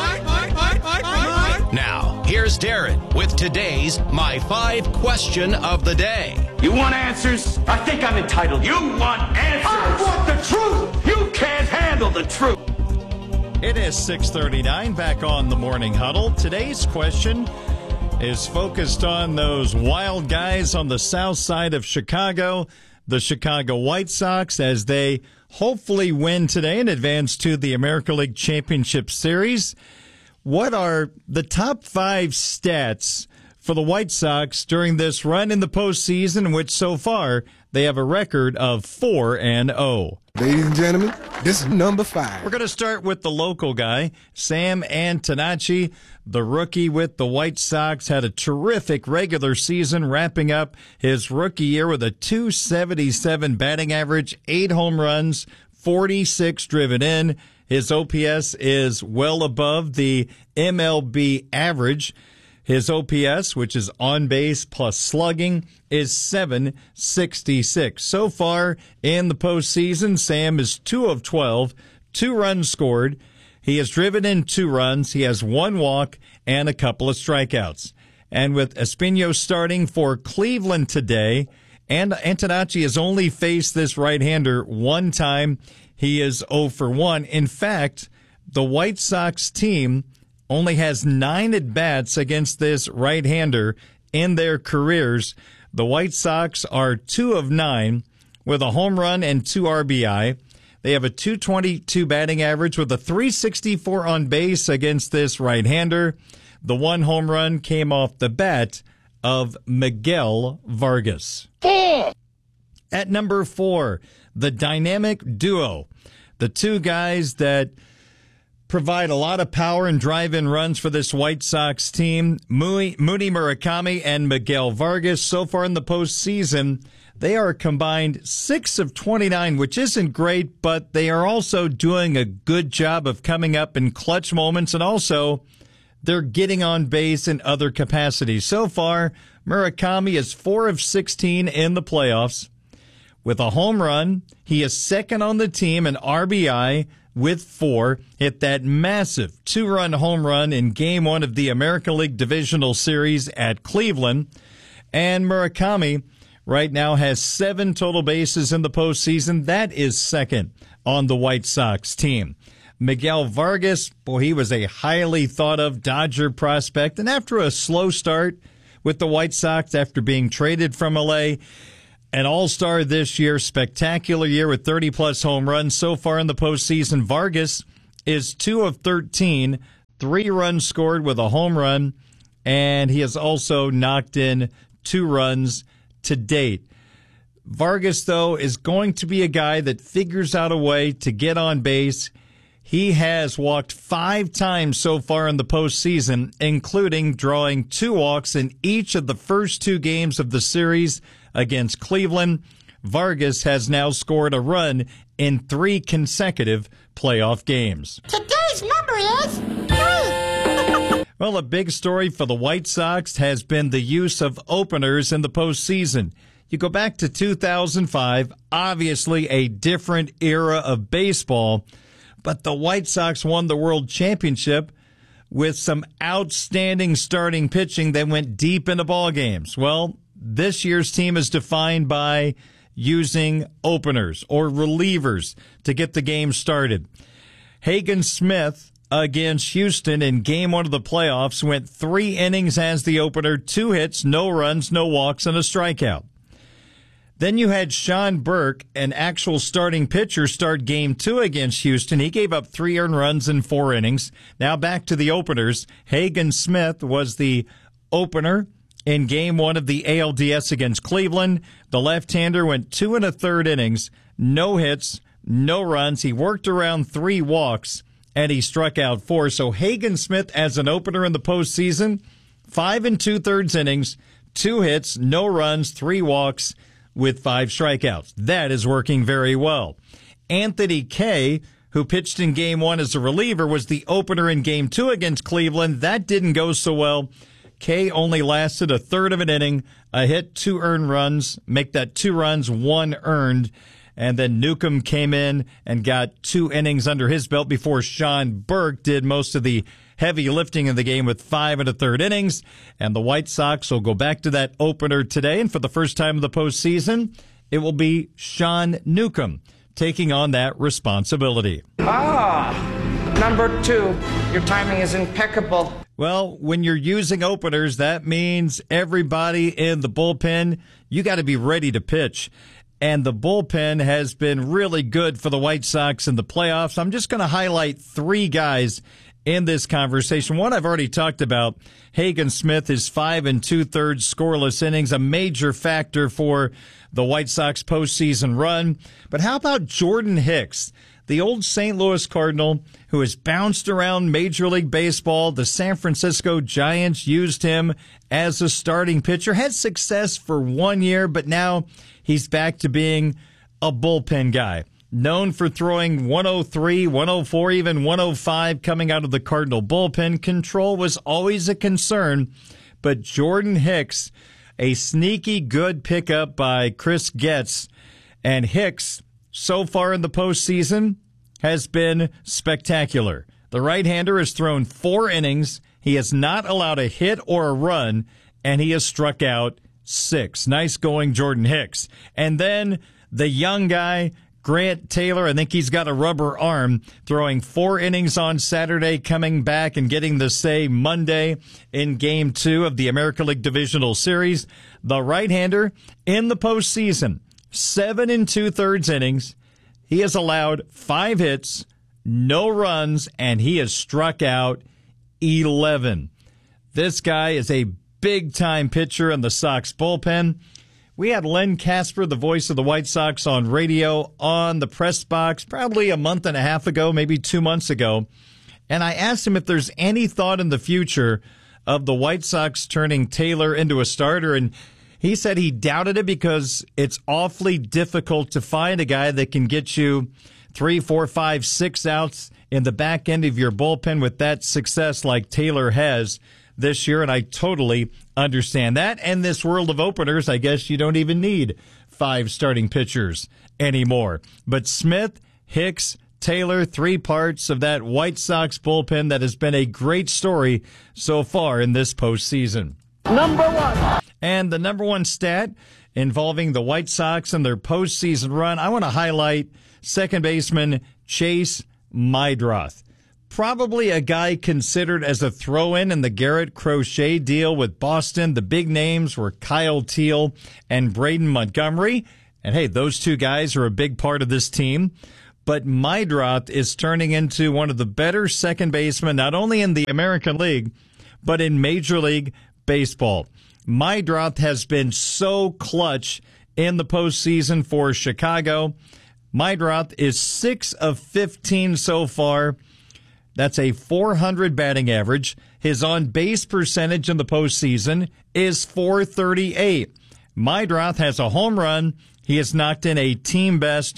Now, here's Darren with today's My 5 question of the day. You want answers? I think I'm entitled. You want answers? I want the truth. You can't handle the truth. It is 6:39 back on the Morning Huddle. Today's question is focused on those wild guys on the south side of Chicago, the Chicago White Sox, as they hopefully win today and advance to the American League Championship Series. What are the top 5 stats for the White Sox during this run in the postseason, in which so far they have a record of 4-0? Ladies and gentlemen, this is number 5. We're going to start with the local guy, Sam Antonacci. The rookie with the White Sox had a terrific regular season, wrapping up his rookie year with a .277 batting average, 8 home runs, 46 driven in. His OPS is well above the MLB average. His OPS, which is on base plus slugging, is .766. So far in the postseason, Sam is 2 of 12, 2 runs scored. He has driven in 2 runs. He has 1 walk and a couple of strikeouts. And with Espino starting for Cleveland today, and Antonacci has only faced this right-hander 1 time. He is 0 for 1. In fact, the White Sox team only has 9 at-bats against this right-hander in their careers. The White Sox are 2 of 9 with a home run and 2 RBI. They have a .222 batting average with a .364 on base against this right-hander. The 1 home run came off the bat of Miguel Vargas. At number 4, the dynamic duo. The 2 guys that provide a lot of power and drive-in runs for this White Sox team. Mooney Murakami and Miguel Vargas, so far in the postseason, they are combined 6 of 29, which isn't great, but they are also doing a good job of coming up in clutch moments, and also they're getting on base in other capacities. So far, Murakami is 4 of 16 in the playoffs. With a home run, he is second on the team in RBI with 4. Hit that massive 2-run home run in Game 1 of the American League Divisional Series at Cleveland. And Murakami right now has 7 total bases in the postseason. That is second on the White Sox team. Miguel Vargas, boy, he was a highly thought-of Dodger prospect. And after a slow start with the White Sox after being traded from L.A., an all-star this year, spectacular year with 30-plus home runs so far in the postseason. Vargas is 2 of 13, 3 runs scored with a home run, and he has also knocked in 2 runs to date. Vargas, though, is going to be a guy that figures out a way to get on base. He has walked 5 times so far in the postseason, including drawing 2 walks in each of the first 2 games of the series against Cleveland. Vargas has now scored a run in 3 consecutive playoff games. Today's number is 3. Well, a big story for the White Sox has been the use of openers in the postseason. You go back to 2005, obviously a different era of baseball, but the White Sox won the World Championship with some outstanding starting pitching that went deep into ball games. Well, this year's team is defined by using openers or relievers to get the game started. Hagen Smith against Houston in Game 1 of the playoffs went 3 innings as the opener, 2 hits, no runs, no walks, and a strikeout. Then you had Sean Burke, an actual starting pitcher, start Game 2 against Houston. He gave up 3 earned runs in 4 innings. Now back to the openers. Hagen Smith was the opener in Game 1 of the ALDS against Cleveland. The left-hander went 2 1/3 innings, no hits, no runs. He worked around 3 walks, and he struck out 4. So Hagen Smith as an opener in the postseason, 5 2/3 innings, 2 hits, no runs, 3 walks, with 5 strikeouts. That is working very well. Anthony Kay, who pitched in Game 1 as a reliever, was the opener in Game 2 against Cleveland. That didn't go so well. Kay only lasted 1/3 of an inning, a hit, 2 earned runs, make that 2 runs, 1 earned. And then Newcomb came in and got 2 innings under his belt before Sean Burke did most of the heavy lifting in the game with 5 1/3 innings. And the White Sox will go back to that opener today. And for the first time in the postseason, it will be Sean Newcomb taking on that responsibility. Number 2, your timing is impeccable. Well, when you're using openers, that means everybody in the bullpen, you got to be ready to pitch. And the bullpen has been really good for the White Sox in the playoffs. I'm just going to highlight 3 guys in this conversation. One I've already talked about. Hagen Smith is 5 2/3 scoreless innings, a major factor for the White Sox postseason run. But how about Jordan Hicks, the old St. Louis Cardinal who has bounced around Major League Baseball? The San Francisco Giants used him as a starting pitcher, had success for 1 year, but now he's back to being a bullpen guy. Known for throwing 103, 104, even 105 coming out of the Cardinal bullpen. Control was always a concern, but Jordan Hicks, a sneaky good pickup by Chris Getz. And Hicks, so far in the postseason, has been spectacular. The right-hander has thrown 4 innings. He has not allowed a hit or a run, and he has struck out 6. Nice going, Jordan Hicks. And then the young guy, Grant Taylor, I think he's got a rubber arm, throwing 4 innings on Saturday, coming back and getting the say Monday in Game 2 of the American League Divisional Series. The right-hander in the postseason, 7 2/3 innings. He has allowed 5 hits, no runs, and he has struck out 11. This guy is a big-time pitcher in the Sox bullpen. We had Len Kasper, the voice of the White Sox, on radio on the press box probably a month and a half ago, maybe 2 months ago. And I asked him if there's any thought in the future of the White Sox turning Taylor into a starter, and he said he doubted it because it's awfully difficult to find a guy that can get you 3, 4, 5, 6 outs in the back end of your bullpen with that success like Taylor has this year, and I totally understand that. And this world of openers, I guess you don't even need 5 starting pitchers anymore. But Smith, Hicks, Taylor, 3 parts of that White Sox bullpen that has been a great story so far in this postseason. Number 1. And the number 1 stat involving the White Sox and their postseason run, I want to highlight second baseman Chase Meidroth. Probably a guy considered as a throw-in in the Garrett Crochet deal with Boston. The big names were Kyle Teal and Braden Montgomery. And hey, those 2 guys are a big part of this team. But Meidroth is turning into one of the better second basemen, not only in the American League, but in Major League Baseball. Meidroth has been so clutch in the postseason for Chicago. Meidroth is 6 of 15 so far. That's a .400 batting average. His on-base percentage in the postseason is .438. Meidroth has a home run. He has knocked in a team-best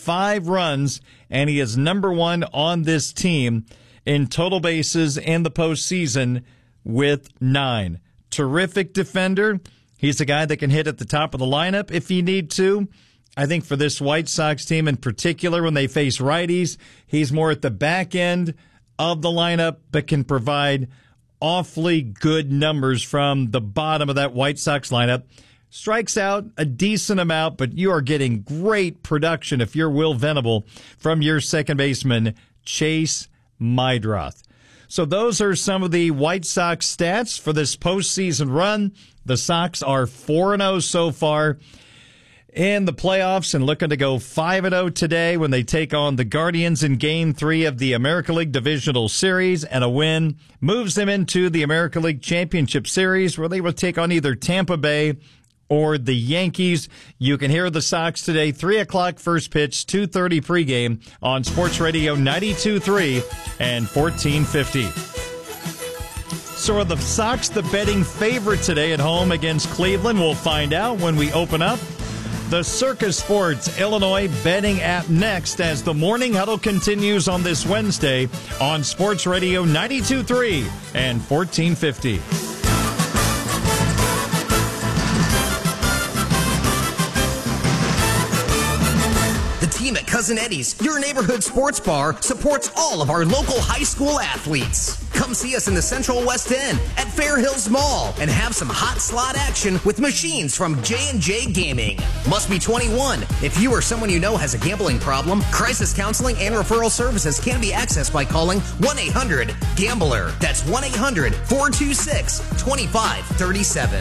5 runs, and he is number 1 on this team in total bases in the postseason with 9. Terrific defender. He's a guy that can hit at the top of the lineup if you need to. I think for this White Sox team in particular, when they face righties, he's more at the back end of the lineup, but can provide awfully good numbers from the bottom of that White Sox lineup. Strikes out a decent amount, but you are getting great production if you're Will Venable from your second baseman, Chase Meidroth. So those are some of the White Sox stats for this postseason run. The Sox are 4-0 so far in the playoffs and looking to go 5-0 today when they take on the Guardians in Game 3 of the American League Divisional Series, and a win moves them into the American League Championship Series where they will take on either Tampa Bay or the Yankees. You can hear the Sox today, 3 o'clock first pitch, 2:30 pregame on Sports Radio 92.3 and 1450. So are the Sox the betting favorite today at home against Cleveland? We'll find out when we open up the Circa Sports Illinois betting app next as the Morning Huddle continues on this Wednesday on Sports Radio 92.3 and 1450. The team at Cousin Eddie's, your neighborhood sports bar, supports all of our local high school athletes. Come see us in the Central West End at Fair Hills Mall and have some hot slot action with machines from J&J Gaming. Must be 21. If you or someone you know has a gambling problem, crisis counseling and referral services can be accessed by calling 1-800-GAMBLER. That's 1-800-426-2537.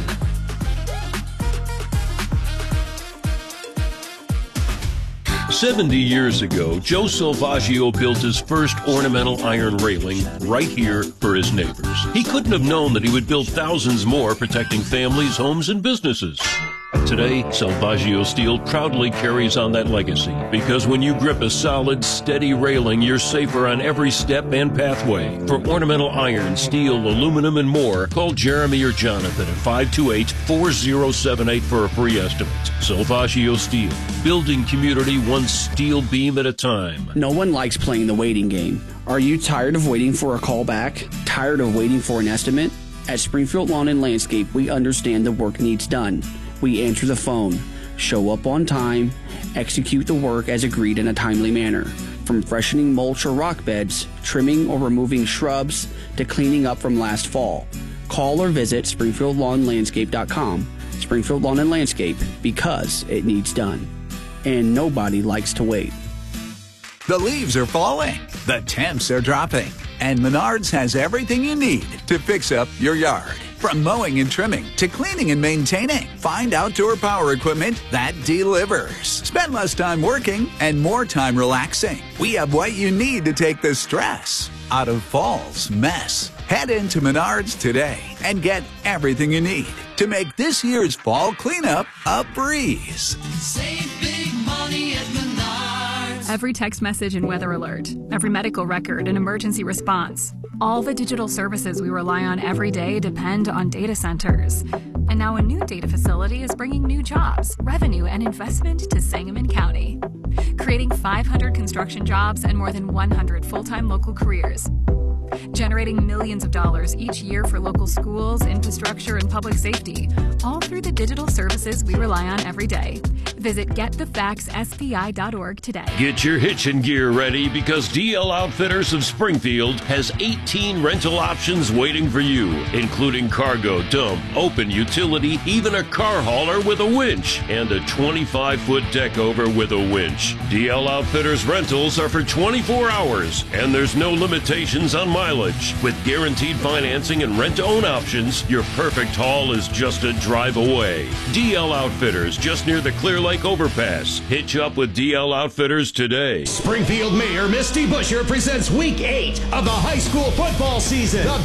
70 years ago, Joe Salvaggio built his first ornamental iron railing right here for his neighbors. He couldn't have known that he would build thousands more protecting families, homes, and businesses. Today, Salvaggio Steel proudly carries on that legacy because when you grip a solid, steady railing, you're safer on every step and pathway. For ornamental iron, steel, aluminum, and more, call Jeremy or Jonathan at 528-4078 for a free estimate. Salvaggio Steel, building community one steel beam at a time. No one likes playing the waiting game. Are you tired of waiting for a call back? Tired of waiting for an estimate? At Springfield Lawn and Landscape, we understand the work needs done. We answer the phone, show up on time, execute the work as agreed in a timely manner. From freshening mulch or rock beds, trimming or removing shrubs, to cleaning up from last fall. Call or visit SpringfieldLawnLandscape.com. Springfield Lawn and Landscape, because it needs done. And nobody likes to wait. The leaves are falling, the temps are dropping, and Menards has everything you need to fix up your yard. From mowing and trimming to cleaning and maintaining, find outdoor power equipment that delivers. Spend less time working and more time relaxing. We have what you need to take the stress out of fall's mess. Head into Menards today and get everything you need to make this year's fall cleanup a breeze. Save big money at Menards. Every text message and weather alert, every medical record and emergency response. All the digital services we rely on every day depend on data centers. And now a new data facility is bringing new jobs, revenue, and investment to Sangamon County, creating 500 construction jobs and more than 100 full-time local careers, generating millions of dollars each year for local schools, infrastructure, and public safety, all through the digital services we rely on every day. Visit getthefaxspi.org today. Get your hitching gear ready because DL Outfitters of Springfield has 18 rental options waiting for you, including cargo, dump, open utility, even a car hauler with a winch, and a 25-foot deck over with a winch. DL Outfitters rentals are for 24 hours, and there's no limitations on mileage. With guaranteed financing and rent-to-own options, your perfect haul is just a drive away. DL Outfitters, just near the Clear Lake overpass. Hitch up with DL Outfitters today. Springfield Mayor Misty Buscher presents Week 8 of the high school football season. The